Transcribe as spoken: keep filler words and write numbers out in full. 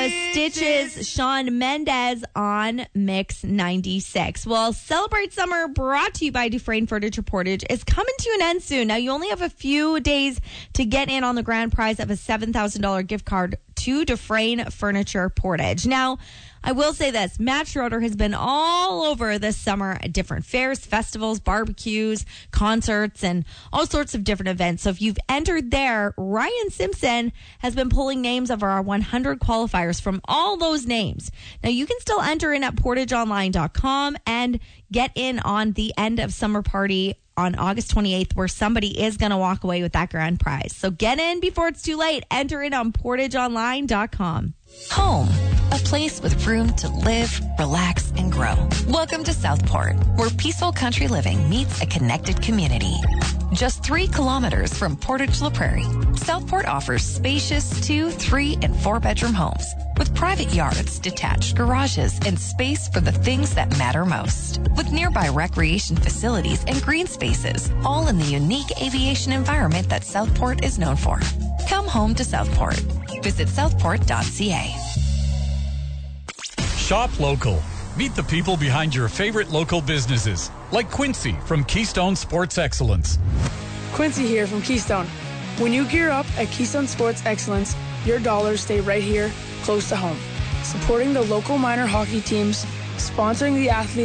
was Stitches, Shawn Mendes on Mix ninety-six. Well, Celebrate Summer, brought to you by Dufresne Furniture Portage, is coming to an end soon. Now, you only have a few days to get in on the grand prize of a seven thousand dollars gift card to Dufresne Furniture Portage. Now, I will say this, Matt Schroeder has been all over this summer at different fairs, festivals, barbecues, concerts, and all sorts of different events. So if you've entered there, Ryan Simpson has been pulling names of our one hundred qualifiers from all those names. Now, you can still enter in at portage online dot com and get in on the end of summer party on August twenty-eighth, where somebody is going to walk away with that grand prize. So get in before it's too late. Enter in on portage online dot com. Home, a place with room to live, relax, and grow. Welcome to Southport, where peaceful country living meets a connected community. Just three kilometers from Portage La Prairie, Southport offers spacious two, three, and four-bedroom homes with private yards, detached garages, and space for the things that matter most. With nearby recreation facilities and green spaces, all in the unique aviation environment that Southport is known for. Come home to Southport. Visit southport dot c a. Shop local. Meet the people behind your favorite local businesses, like Quincy from Keystone Sports Excellence. Quincy here from Keystone. When you gear up at Keystone Sports Excellence, your dollars stay right here, close to home. Supporting the local minor hockey teams, sponsoring the athletes